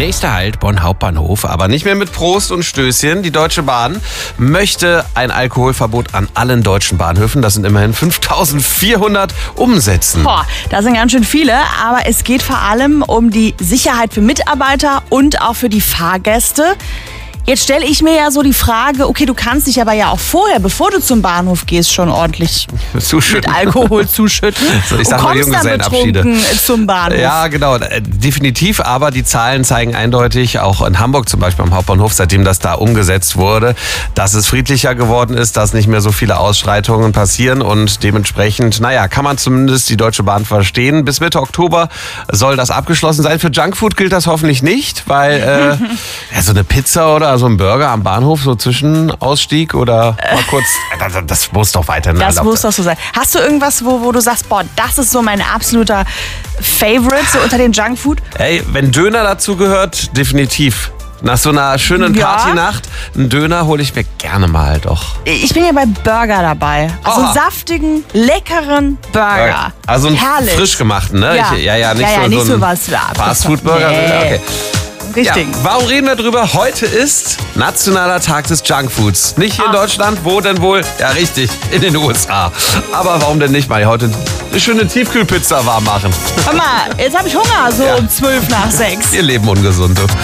Nächster Halt Bonn Hauptbahnhof, aber nicht mehr mit Prost und Stößchen. Die Deutsche Bahn möchte ein Alkoholverbot an allen deutschen Bahnhöfen, das sind immerhin 5.400, umsetzen. Boah, da sind ganz schön viele, aber es geht vor allem um die Sicherheit für Mitarbeiter und auch für die Fahrgäste. Jetzt stelle ich mir ja so die Frage, okay, du kannst dich aber ja auch vorher, bevor du zum Bahnhof gehst, schon ordentlich mit Alkohol zuschütten. So, ich sag und mal kommst dann betrunken zum Bahnhof. Ja, genau, definitiv, aber die Zahlen zeigen eindeutig, auch in Hamburg zum Beispiel am Hauptbahnhof, seitdem das da umgesetzt wurde, dass es friedlicher geworden ist, dass nicht mehr so viele Ausschreitungen passieren und dementsprechend, kann man zumindest die Deutsche Bahn verstehen. Bis Mitte Oktober soll das abgeschlossen sein. Für Junkfood gilt das hoffentlich nicht, weil so eine Pizza oder so ein Burger am Bahnhof, so Zwischenausstieg oder mal kurz, das muss doch weiterhin Das muss doch so sein. Hast du irgendwas, wo du sagst, boah, das ist so mein absoluter Favorite, so unter den Junkfood? Ey, wenn Döner dazu gehört, definitiv. Nach so einer schönen Partynacht, einen Döner hole ich mir gerne mal doch. Ich bin ja bei Burger dabei. Also einen saftigen, leckeren Burger. Also einen herrlich. Frisch gemachten, ne? Ja, Nicht so ein was Fastfood-Burger. Nee. Okay. Richtig. Ja, warum reden wir drüber? Heute ist Nationaler Tag des Junkfoods. Nicht hier in Deutschland, wo denn wohl? Ja, richtig, in den USA. Aber warum denn nicht mal heute eine schöne Tiefkühlpizza warm machen? Hör mal, jetzt habe ich Hunger, so um 5 nach 6. Wir leben ungesund. Du.